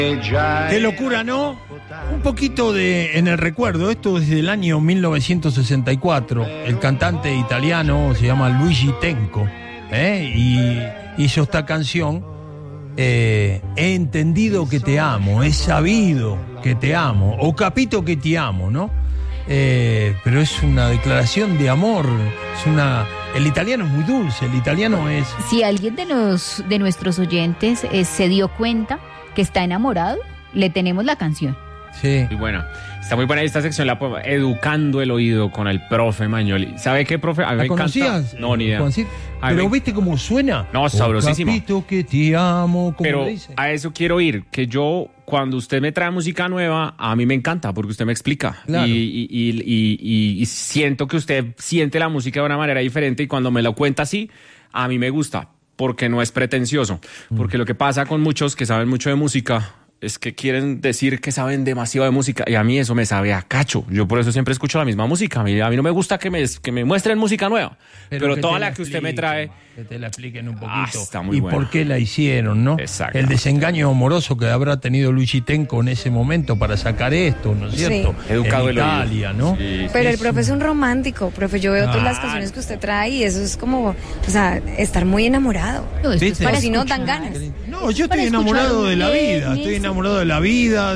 Qué locura, ¿no? Un poquito en el recuerdo, esto es del año 1964. El cantante italiano se llama Luigi Tenco, y hizo esta canción. He entendido que te amo, he sabido que te amo, o capito que te amo, ¿no? Pero es una declaración de amor, el italiano es muy dulce, el italiano es... Si alguien de nuestros oyentes se dio cuenta que está enamorado, le tenemos la canción. Sí. Y bueno, está muy buena esta sección, educando el oído con el profe Magnoli. ¿Sabe qué, profe? A mí ¿La me conocías? encanta. No, ni idea. Pero ¿viste cómo suena? No, sabrosísimo. Capito que te amo, como pero dice. A eso quiero ir, que yo, cuando usted me trae música nueva, a mí me encanta, porque usted me explica. Claro. Y siento que usted siente la música de una manera diferente, y cuando me lo cuenta así, a mí me gusta, porque no es pretencioso. Porque lo que pasa con muchos que saben mucho de música es que quieren decir que saben demasiado de música, y a mí eso me sabe a cacho. Yo por eso siempre escucho la misma música. A mí no me gusta que me muestren música nueva, pero toda la que usted me trae... Que te la expliquen un poquito. Está muy y bueno. por qué la hicieron, ¿no? Exacto. El desengaño amoroso que habrá tenido Luigi Tenco en ese momento para sacar esto, ¿no es cierto? Sí. Educado en el oído. Italia, ¿no? Sí. Pero el profe es un romántico, profe. Yo veo todas las canciones que usted trae y eso es como, o sea, estar muy enamorado. No, esto es ¿Viste? para O si no, escuchar. dan ganas. No, yo Para estoy enamorado de la escuchar vida, estoy bien, enamorado de la vida,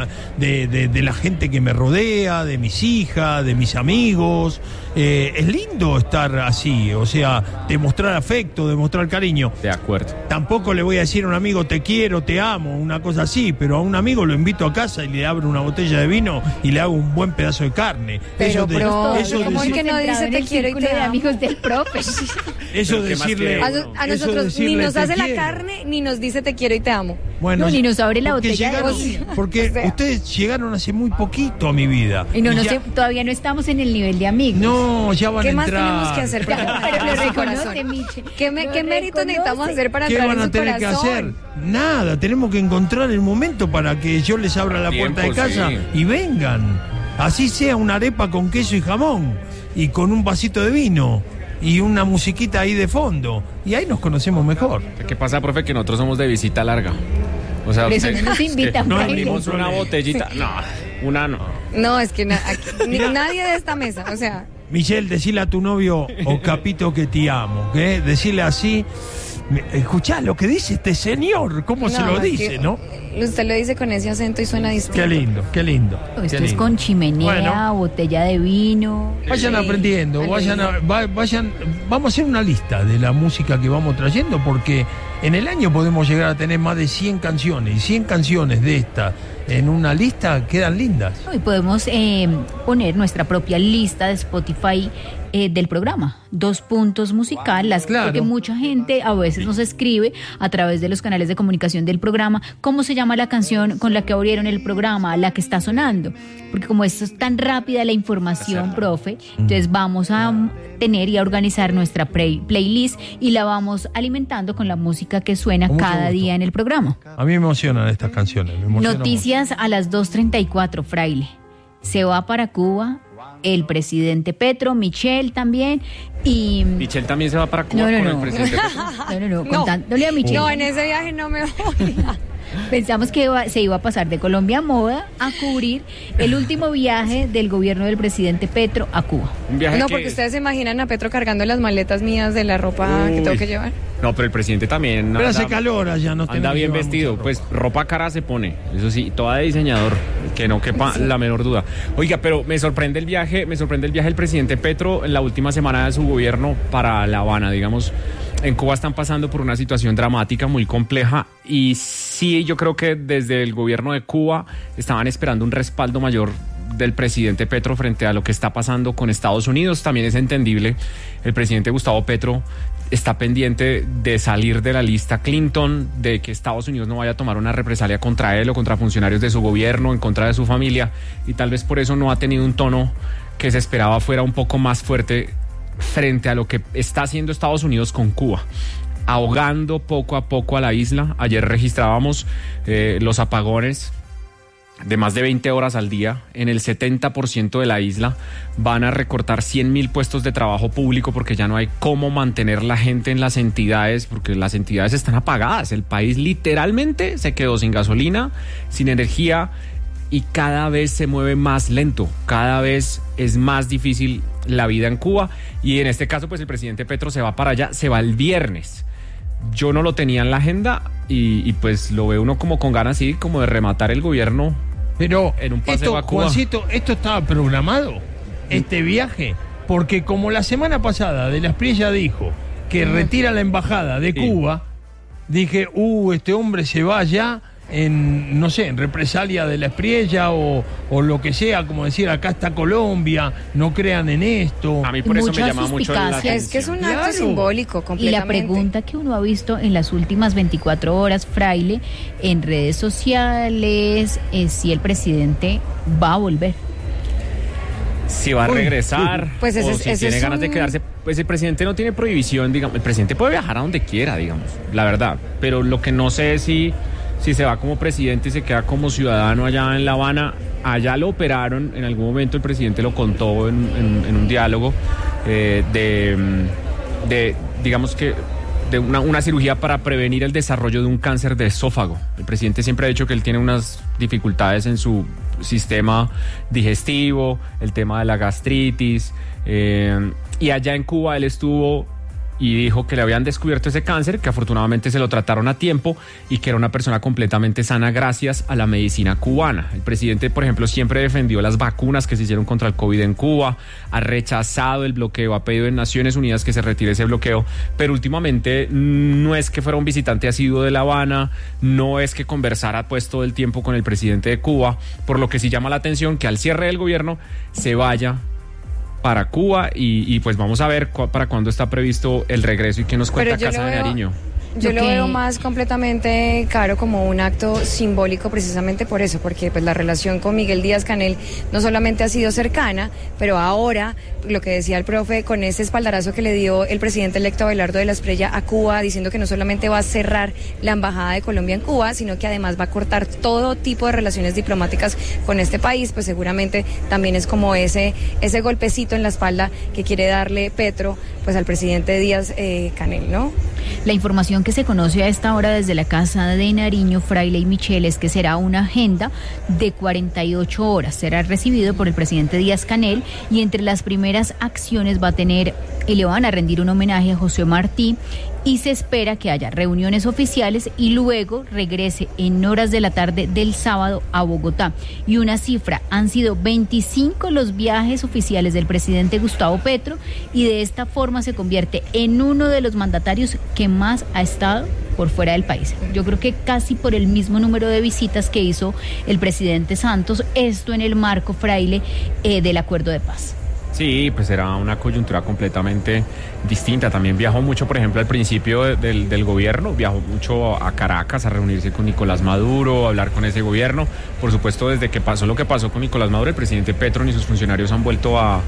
de la gente que me rodea, de mis hijas, de mis amigos. Es lindo estar así, o sea, demostrar afecto, demostrar cariño. De acuerdo. Tampoco le voy a decir a un amigo te quiero, te amo, una cosa así, pero a un amigo lo invito a casa y le abro una botella de vino y le hago un buen pedazo de carne. Pero, ¿cómo decir- es que no dice te quiero y te de amo? amigos del profe. eso Pero ¿qué más decirle... quiere? A eso nosotros decirle, ni nos "Te hace la quiero". carne ni nos dice te quiero y te amo. Bueno, No, ni nos abre la porque botella de llegaron- vino. Porque O sea. ustedes llegaron hace muy poquito a mi vida. Y no, Y no ya- sé, todavía no estamos en el nivel de amigos. No, ya van ¿Qué a más entrar. tenemos que hacer para Pero entrar lo en su reconoce, corazón? Miche. ¿Qué Lo mérito necesitamos reconoce. hacer para ¿Qué entrar van en a su tener que corazón? hacer? Nada, tenemos que encontrar el momento para que yo les abra la Tiempo, puerta de casa sí. y vengan. Así sea una arepa con queso y jamón y con un vasito de vino y una musiquita ahí de fondo. Y ahí nos conocemos mejor. ¿Qué pasa, profe? Que nosotros somos de visita larga. O sea, Por eso usted- no nos invitan. No, Fraile. abrimos una botellita. No, una no. No, es que nadie de esta mesa, o sea, Michelle, decile a tu novio o capito que te amo, ¿qué? Decirle así. Escuchá lo que dice este señor, cómo se lo es dice, que ¿no? Usted lo dice con ese acento y suena distinto. Qué lindo, qué lindo. Esto qué es lindo. con chimenea, Bueno. botella de vino. Vayan Sí. aprendiendo, Aleluya. vayan, vamos a hacer una lista de la música que vamos trayendo porque en el año podemos llegar a tener más de 100 canciones y 100 canciones de esta en una lista quedan lindas. Y podemos poner nuestra propia lista de Spotify del programa. 2 puntos musical, Claro. porque mucha gente a veces nos escribe a través de los canales de comunicación del programa cómo se llama la canción con la que abrieron el programa, la que está sonando. Porque como esto es tan rápida la información, profe, entonces vamos a tener y a organizar nuestra playlist y la vamos alimentando con la música que suena Con mucho cada gusto. día en el programa. A mí me emocionan estas canciones. Me emocionan Noticias a las 2:34, Fraile. Se va para Cuba el presidente Petro, Michelle también, y... Michelle también se va para Cuba No, con no. el presidente. No, contándole a Michelle. No, en ese viaje no me voy. Pensamos que se iba a pasar de Colombia a Moda a cubrir el último viaje del gobierno del presidente Petro a Cuba. Un viaje No, que- porque ustedes se imaginan a Petro cargando las maletas mías de la ropa que tengo Uy. que llevar. No, pero el presidente también Pero hace anda- calor allá, no Anda bien vestido, pues ropa cara se pone, eso sí, toda de diseñador, que no quepa la menor duda. Oiga, pero me sorprende el viaje del presidente Petro en la última semana de su gobierno para La Habana, digamos. En Cuba están pasando por una situación dramática muy compleja y sí, yo creo que desde el gobierno de Cuba estaban esperando un respaldo mayor del presidente Petro frente a lo que está pasando con Estados Unidos. También es entendible, el presidente Gustavo Petro está pendiente de salir de la lista Clinton, de que Estados Unidos no vaya a tomar una represalia contra él o contra funcionarios de su gobierno, en contra de su familia, y tal vez por eso no ha tenido un tono que se esperaba fuera un poco más fuerte frente a lo que está haciendo Estados Unidos con Cuba, ahogando poco a poco a la isla. Ayer registrábamos los apagones de más de 20 horas al día en el 70% de la isla. Van a recortar 100.000 puestos de trabajo público porque ya no hay cómo mantener la gente en las entidades, porque las entidades están apagadas. El país literalmente se quedó sin gasolina, sin energía, y cada vez se mueve más lento, cada vez es más difícil la vida en Cuba. Y en este caso, pues el presidente Petro se va para allá, se va el viernes. Yo no lo tenía en la agenda y pues lo ve uno como con ganas así como de rematar el gobierno. Pero en un paseo a Cuba. Juancito, ¿esto estaba programado? Este viaje, porque como la semana pasada de la Espriella dijo que retira la embajada de Cuba, dije, este hombre se va allá en, no sé, en represalia de la Espriella o lo que sea, como decir, acá está Colombia, no crean en esto. A mí por eso me llama mucho la atención. Es que es un acto simbólico completamente. Y la pregunta que uno ha visto en las últimas 24 horas, Fraile, en redes sociales, es si el presidente va a volver. Si va a regresar, pues o si tiene ganas de quedarse. Pues el presidente no tiene prohibición, digamos. El presidente puede viajar a donde quiera, digamos, la verdad. Pero lo que no sé es si se va como presidente y se queda como ciudadano allá en La Habana. Allá lo operaron, en algún momento el presidente lo contó en un diálogo digamos que de una cirugía para prevenir el desarrollo de un cáncer de esófago. El presidente siempre ha dicho que él tiene unas dificultades en su sistema digestivo, el tema de la gastritis, y allá en Cuba él estuvo y dijo que le habían descubierto ese cáncer, que afortunadamente se lo trataron a tiempo y que era una persona completamente sana gracias a la medicina cubana. El presidente, por ejemplo, siempre defendió las vacunas que se hicieron contra el COVID en Cuba, ha rechazado el bloqueo, ha pedido en Naciones Unidas que se retire ese bloqueo, pero últimamente no es que fuera un visitante asiduo de La Habana, no es que conversara pues todo el tiempo con el presidente de Cuba, por lo que sí llama la atención que al cierre del gobierno se vaya para Cuba y pues vamos a ver para cuándo está previsto el regreso y qué nos cuenta Casa de Nariño. Yo lo veo más completamente, Caro, como un acto simbólico precisamente por eso, porque pues la relación con Miguel Díaz-Canel no solamente ha sido cercana, pero ahora, lo que decía el profe, con ese espaldarazo que le dio el presidente electo Abelardo de la Espriella a Cuba, diciendo que no solamente va a cerrar la embajada de Colombia en Cuba, sino que además va a cortar todo tipo de relaciones diplomáticas con este país, pues seguramente también es como ese golpecito en la espalda que quiere darle Petro pues al presidente Díaz-Canel, ¿no? La información que se conoce a esta hora desde la Casa de Nariño, Fraile y Michel, es que será una agenda de 48 horas. Será recibido por el presidente Díaz-Canel y entre las primeras acciones va a tener y le van a rendir un homenaje a José Martí y se espera que haya reuniones oficiales y luego regrese en horas de la tarde del sábado a Bogotá. Y una cifra, han sido 25 los viajes oficiales del presidente Gustavo Petro y de esta forma se convierte en uno de los mandatarios que más ha estado por fuera del país. Yo creo que casi por el mismo número de visitas que hizo el presidente Santos, esto en el marco, Fraile, del acuerdo de paz. Sí, pues era una coyuntura completamente distinta. También viajó mucho, por ejemplo, al principio del gobierno, viajó mucho a Caracas a reunirse con Nicolás Maduro, a hablar con ese gobierno. Por supuesto, desde que pasó lo que pasó con Nicolás Maduro, el presidente Petro ni sus funcionarios han vuelto a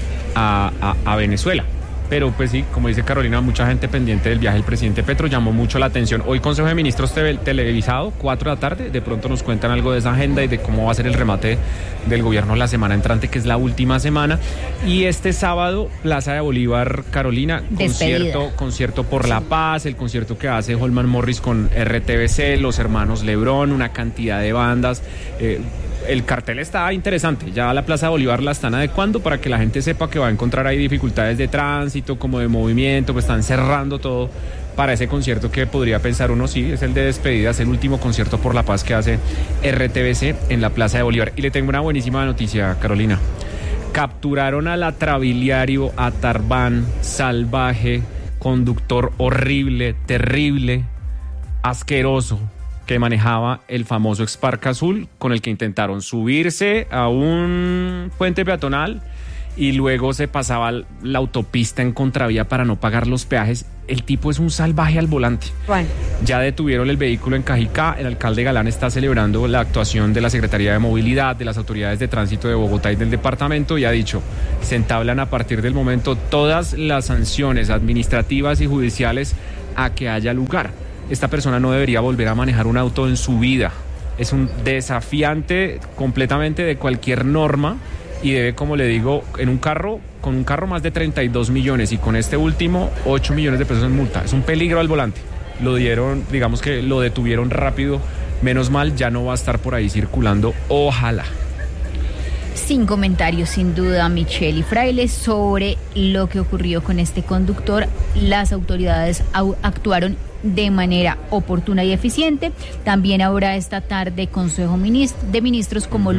Venezuela. Pero pues sí, como dice Carolina, mucha gente pendiente del viaje del presidente Petro, llamó mucho la atención. Hoy Consejo de Ministros televisado, 4 de la tarde, de pronto nos cuentan algo de esa agenda y de cómo va a ser el remate del gobierno la semana entrante, que es la última semana. Y este sábado, Plaza de Bolívar, Carolina, concierto por la paz, el concierto que hace Holman Morris con RTBC, los hermanos Lebrón, una cantidad de bandas. El cartel está interesante, ya la Plaza de Bolívar la están adecuando para que la gente sepa que va a encontrar ahí dificultades de tránsito, como de movimiento, pues están cerrando todo para ese concierto que podría pensar uno, sí, es el de despedida, es el último concierto por la paz que hace RTBC en la Plaza de Bolívar. Y le tengo una buenísima noticia, Carolina. Capturaron al atrabiliario, atarbán, salvaje, conductor horrible, terrible, asqueroso, que manejaba el famoso Spark azul, con el que intentaron subirse a un puente peatonal y luego se pasaba la autopista en contravía para no pagar los peajes. El tipo es un salvaje al volante. Bueno. Ya detuvieron el vehículo en Cajicá. El alcalde Galán está celebrando la actuación de la Secretaría de Movilidad, de las autoridades de tránsito de Bogotá y del departamento, y ha dicho, se entablan a partir del momento todas las sanciones administrativas y judiciales a que haya lugar. Esta persona no debería volver a manejar un auto en su vida. es un desafiante completamente de cualquier norma y debe, como le digo, con un carro más de 32 millones y con este último 8 millones de pesos en multa. Es un peligro al volante. Lo dieron, digamos que lo detuvieron rápido. Menos mal, ya no va a estar por ahí circulando. Ojalá. Sin comentarios, sin duda, Michelle y Fraile, sobre lo que ocurrió con este conductor. Las autoridades actuaron de manera oportuna y eficiente. También habrá esta tarde Consejo de Ministros, como